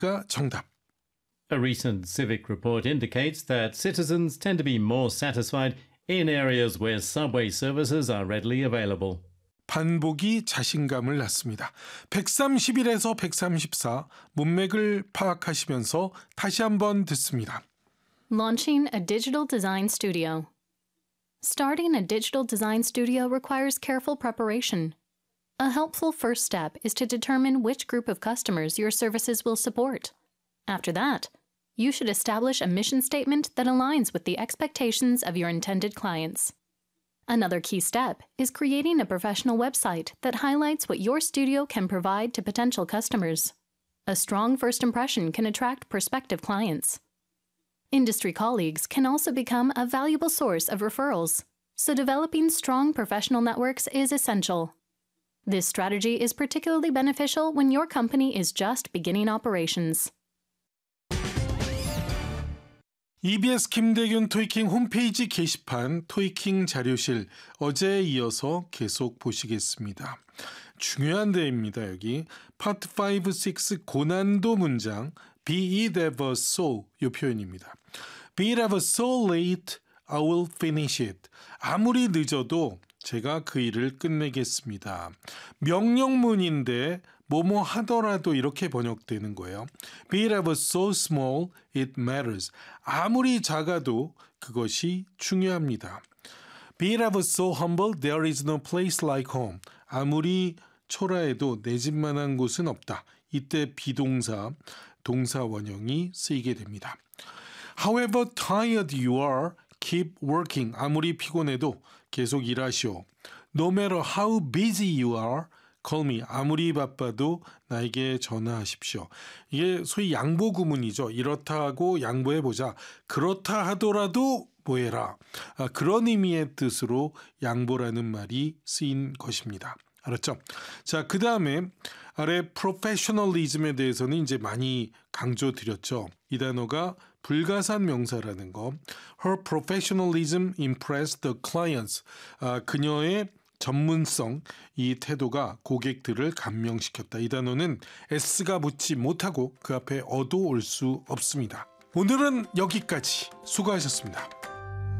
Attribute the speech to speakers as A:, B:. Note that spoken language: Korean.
A: 가 정답.
B: A recent civic report indicates that citizens tend to be more satisfied in areas where subway services are readily available.
A: 반복이 자신감을 낳습니다. 131에서 134 문맥을 파악하시면서 다시 한번 듣습니다.
C: Launching a digital design studio. Starting a digital design studio requires careful preparation. A helpful first step is to determine which group of customers your services will support. After that, you should establish a mission statement that aligns with the expectations of your intended clients. Another key step is creating a professional website that highlights what your studio can provide to potential customers. A strong first impression can attract prospective clients. Industry colleagues can also become a valuable source of referrals, so developing strong professional networks is essential. This strategy is particularly beneficial when your company is just beginning operations.
A: EBS 김대균 토익킹 홈페이지 게시판 토익킹 자료실 어제에 이어서 계속 보시겠습니다. 중요한 데입니다. 여기 파트 5, 6 고난도 문장 Be it ever so 이 표현입니다. Be it ever so late, I will finish it. 아무리 늦어도 제가 그 일을 끝내겠습니다. 명령문인데 뭐뭐 하더라도 이렇게 번역되는 거예요. Be it ever so small, it matters. 아무리 작아도 그것이 중요합니다. Be it ever so humble, there is no place like home. 아무리 초라해도 내 집만한 곳은 없다. 이때 비동사, 동사 원형이 쓰이게 됩니다. However tired you are, keep working. 아무리 피곤해도 계속 일하시오. No matter how busy you are, call me. 아무리 바빠도 나에게 전화하십시오. 이게 소위 양보 구문이죠. 이렇다 하고 양보해보자. 그렇다 하더라도 뭐해라. 그런 의미의 뜻으로 양보라는 말이 쓰인 것입니다. 알았죠? 자, 그 다음에 아래 professionalism에 대해서는 이제 많이 강조드렸죠. 이 단어가 불가산 명사라는 거. Her professionalism impressed the clients. 그녀의 전문성, 이 태도가 고객들을 감명시켰다. 이 단어는 S가 붙지 못하고 그 앞에 어도 올 수 없습니다. 오늘은 여기까지. 수고하셨습니다.